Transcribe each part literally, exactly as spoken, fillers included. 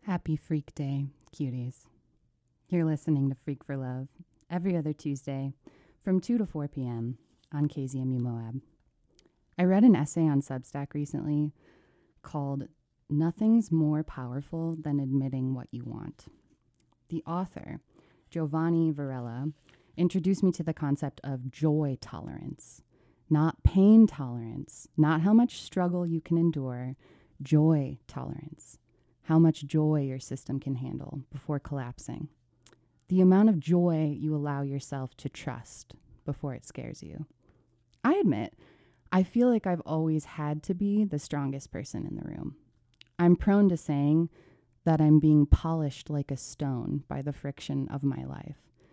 Happy Freak Day, cuties. You're listening to Freak for Love every other Tuesday from two to four p.m. on K Z M U Moab. I read an essay on Substack recently called Nothing's More Powerful Than Admitting What You Want. The author, Giovanni Varela, introduced me to the concept of joy tolerance, not pain tolerance, not how much struggle you can endure, joy tolerance, how much joy your system can handle before collapsing, the amount of joy you allow yourself to trust before it scares you. I admit, I feel like I've always had to be the strongest person in the room. I'm prone to saying that I'm being polished like a stone by the friction of my life,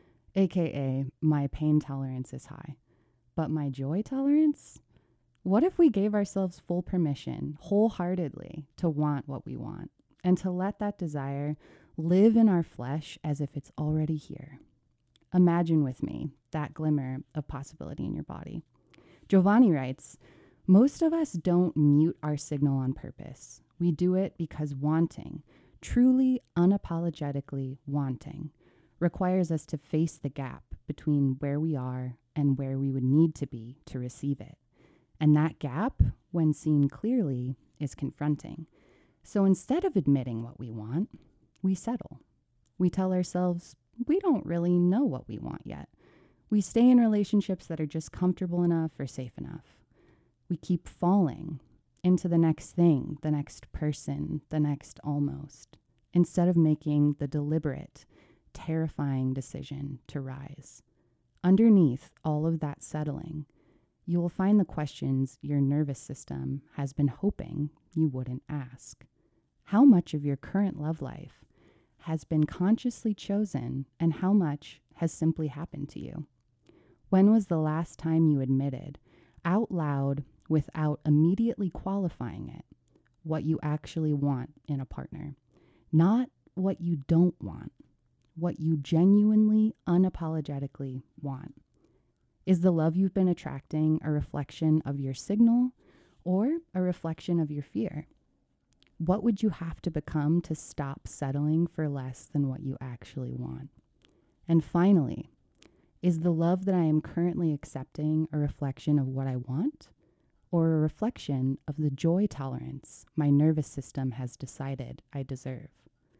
aka my pain tolerance is high. But my joy tolerance? What if we gave ourselves full permission, wholeheartedly, to want what we want, and to let that desire live in our flesh as if it's already here? Imagine with me that glimmer of possibility in your body. Giovanni writes, most of us don't mute our signal on purpose. We do it because wanting, truly unapologetically wanting, requires us to face the gap between where we are and where we would need to be to receive it. And that gap, when seen clearly, is confronting. So instead of admitting what we want, we settle. We tell ourselves we don't really know what we want yet. We stay in relationships that are just comfortable enough or safe enough. We keep falling into the next thing, the next person, the next almost, instead of making the deliberate, terrifying decision to rise. Underneath all of that settling, you will find the questions your nervous system has been hoping you wouldn't ask. How much of your current love life has been consciously chosen, and how much has simply happened to you? When was the last time you admitted, out loud, without immediately qualifying it, what you actually want in a partner? Not what you don't want, what you genuinely, unapologetically want. Is the love you've been attracting a reflection of your signal or a reflection of your fear? What would you have to become to stop settling for less than what you actually want? And finally, is the love that I am currently accepting a reflection of what I want, or a reflection of the joy tolerance my nervous system has decided I deserve?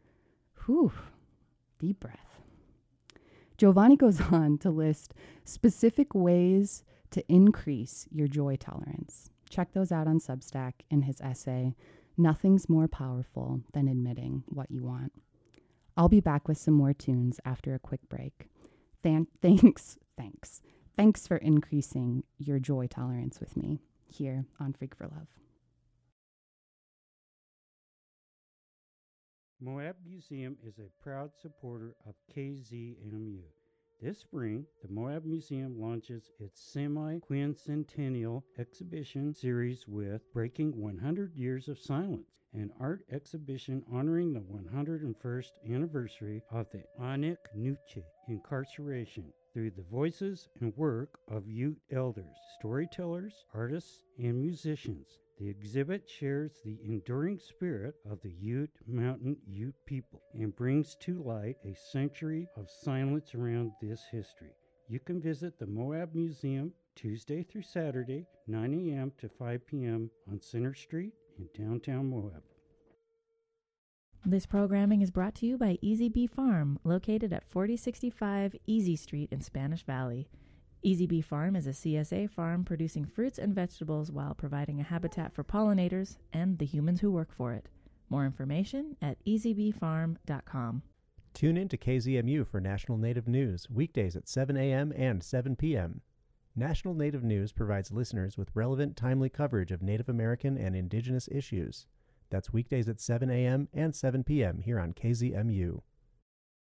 Whew, deep breath. Giovanni goes on to list specific ways to increase your joy tolerance. Check those out on Substack in his essay, Nothing's More Powerful Than Admitting What You Want. I'll be back with some more tunes after a quick break. Than- thanks, thanks, thanks for increasing your joy tolerance with me here on Freak for Love. Moab Museum is a proud supporter of K Z M U. This spring, the Moab Museum launches its semi-quincentennial exhibition series with Breaking one hundred Years of Silence, an art exhibition honoring the one hundred first anniversary of the Anik Nuche incarceration through the voices and work of Ute elders, storytellers, artists, and musicians. The exhibit shares the enduring spirit of the Ute Mountain Ute people and brings to light a century of silence around this history. You can visit the Moab Museum Tuesday through Saturday, nine a.m. to five p.m. on Center Street in downtown Moab. This programming is brought to you by Easy Bee Farm, located at forty sixty-five Easy Street in Spanish Valley. Easy Bee Farm is a C S A farm producing fruits and vegetables while providing a habitat for pollinators and the humans who work for it. More information at easy bee farm dot com. Tune in to K Z M U for National Native News, weekdays at seven a.m. and seven p.m. National Native News provides listeners with relevant, timely coverage of Native American and Indigenous issues. That's weekdays at seven a.m. and seven p.m. here on K Z M U.